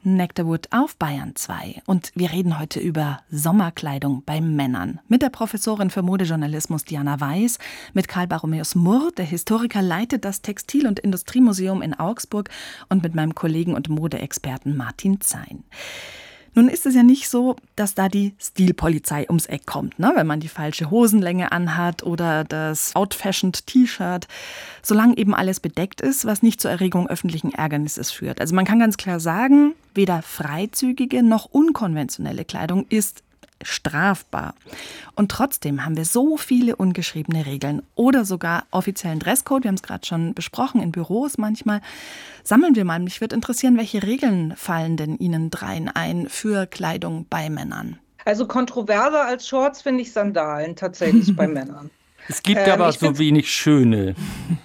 Nectarwood auf Bayern 2 und wir reden heute über Sommerkleidung bei Männern. Mit der Professorin für Modejournalismus Diana Weiß, mit Karl Barromäus Murr, der Historiker, leitet das Textil- und Industriemuseum in Augsburg, und mit meinem Kollegen und Modeexperten Martin Zein. Nun ist es ja nicht so, dass da die Stilpolizei ums Eck kommt, ne? Wenn man die falsche Hosenlänge anhat oder das outfashioned T-Shirt, solange eben alles bedeckt ist, was nicht zur Erregung öffentlichen Ärgernisses führt. Also man kann ganz klar sagen, weder freizügige noch unkonventionelle Kleidung ist strafbar. Und trotzdem haben wir so viele ungeschriebene Regeln oder sogar offiziellen Dresscode. Wir haben es gerade schon besprochen, in Büros manchmal. Sammeln wir mal. Mich würde interessieren, welche Regeln fallen denn Ihnen dreien ein für Kleidung bei Männern? Also kontroverser als Shorts finde ich Sandalen tatsächlich bei Männern. Es gibt aber so wenig schöne.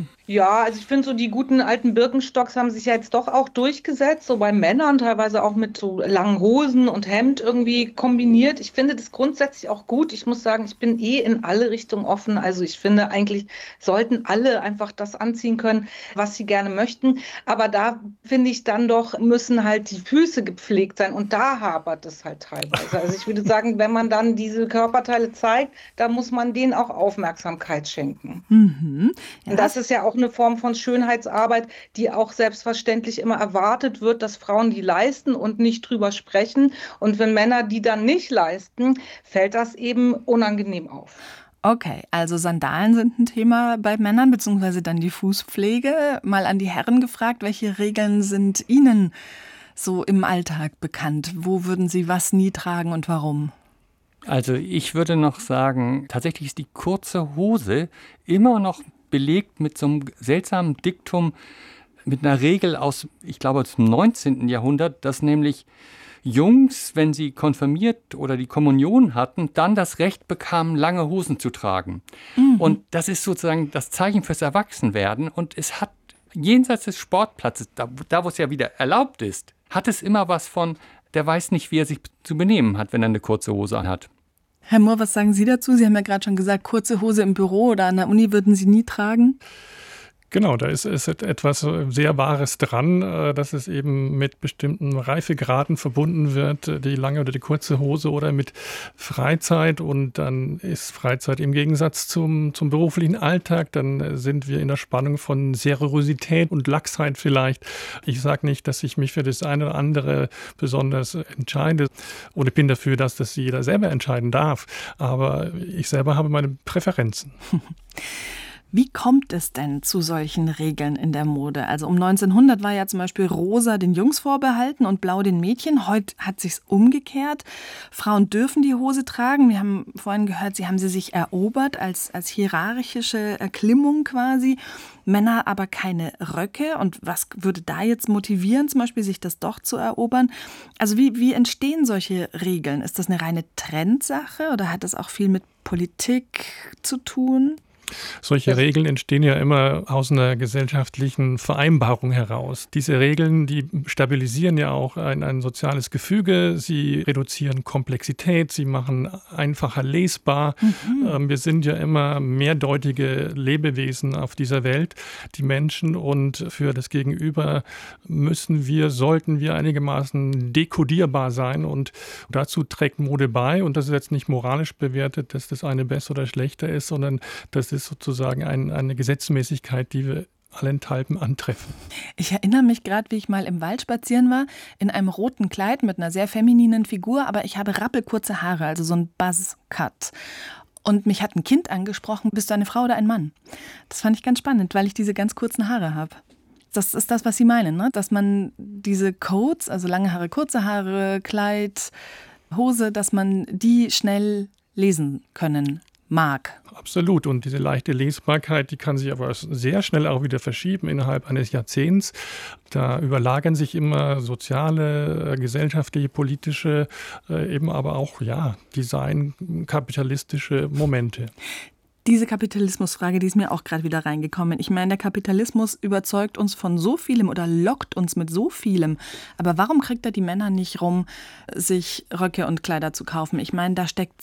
Ja, also ich finde so die guten alten Birkenstocks haben sich ja jetzt doch auch durchgesetzt, so bei Männern, teilweise auch mit so langen Hosen und Hemd irgendwie kombiniert. Ich finde das grundsätzlich auch gut. Ich muss sagen, ich bin in alle Richtungen offen. Also ich finde, eigentlich sollten alle einfach das anziehen können, was sie gerne möchten. Aber da finde ich dann doch, müssen halt die Füße gepflegt sein, und da hapert es halt teilweise. Also ich würde sagen, wenn man dann diese Körperteile zeigt, da muss man denen auch Aufmerksamkeit schenken. Mhm. Ja. Und das ist ja auch eine Form von Schönheitsarbeit, die auch selbstverständlich immer erwartet wird, dass Frauen die leisten und nicht drüber sprechen. Und wenn Männer die dann nicht leisten, fällt das eben unangenehm auf. Okay, also Sandalen sind ein Thema bei Männern, beziehungsweise dann die Fußpflege. Mal an die Herren gefragt, welche Regeln sind Ihnen so im Alltag bekannt? Wo würden Sie was nie tragen und warum? Also ich würde noch sagen, tatsächlich ist die kurze Hose immer noch belegt mit so einem seltsamen Diktum, mit einer Regel aus, ich glaube, aus dem 19. Jahrhundert, dass nämlich Jungs, wenn sie konfirmiert oder die Kommunion hatten, dann das Recht bekamen, lange Hosen zu tragen. Und das ist sozusagen das Zeichen fürs Erwachsenwerden. Und es hat jenseits des Sportplatzes, da wo es ja wieder erlaubt ist, hat es immer was von, der weiß nicht, wie er sich zu benehmen hat, wenn er eine kurze Hose anhat. Herr Murr, was sagen Sie dazu? Sie haben ja gerade schon gesagt, kurze Hose im Büro oder an der Uni würden Sie nie tragen. Genau, da ist etwas sehr Wahres dran, dass es eben mit bestimmten Reifegraden verbunden wird, die lange oder die kurze Hose oder mit Freizeit. Und dann ist Freizeit im Gegensatz zum beruflichen Alltag. Dann sind wir in der Spannung von Seriosität und Laxheit vielleicht. Ich sage nicht, dass ich mich für das eine oder andere besonders entscheide. Und ich bin dafür, dass das jeder selber entscheiden darf. Aber ich selber habe meine Präferenzen. Wie kommt es denn zu solchen Regeln in der Mode? Also um 1900 war ja zum Beispiel rosa den Jungs vorbehalten und blau den Mädchen. Heute hat sich's umgekehrt. Frauen dürfen die Hose tragen. Wir haben vorhin gehört, sie haben sie sich erobert als hierarchische Erklimmung quasi. Männer aber keine Röcke. Und was würde da jetzt motivieren, zum Beispiel sich das doch zu erobern? Also wie entstehen solche Regeln? Ist das eine reine Trendsache oder hat das auch viel mit Politik zu tun? Solche Regeln entstehen ja immer aus einer gesellschaftlichen Vereinbarung heraus. Diese Regeln, die stabilisieren ja auch ein soziales Gefüge, sie reduzieren Komplexität, sie machen einfacher lesbar. Wir sind ja immer mehrdeutige Lebewesen auf dieser Welt, die Menschen, und für das Gegenüber sollten wir einigermaßen dekodierbar sein, und dazu trägt Mode bei, und das ist jetzt nicht moralisch bewertet, dass das eine besser oder schlechter ist, sondern das ist sozusagen eine Gesetzmäßigkeit, die wir allenthalben antreffen. Ich erinnere mich gerade, wie ich mal im Wald spazieren war, in einem roten Kleid mit einer sehr femininen Figur, aber ich habe rappelkurze Haare, also so ein Buzzcut. Und mich hat ein Kind angesprochen, bist du eine Frau oder ein Mann? Das fand ich ganz spannend, weil ich diese ganz kurzen Haare habe. Das ist das, was Sie meinen, ne? Dass man diese Codes, also lange Haare, kurze Haare, Kleid, Hose, dass man die schnell lesen können mag. Absolut. Und diese leichte Lesbarkeit, die kann sich aber sehr schnell auch wieder verschieben innerhalb eines Jahrzehnts. Da überlagern sich immer soziale, gesellschaftliche, politische, eben aber auch Design, kapitalistische Momente. Diese Kapitalismusfrage, die ist mir auch gerade wieder reingekommen. Ich meine, der Kapitalismus überzeugt uns von so vielem oder lockt uns mit so vielem. Aber warum kriegt er die Männer nicht rum, sich Röcke und Kleider zu kaufen? Ich meine, da steckt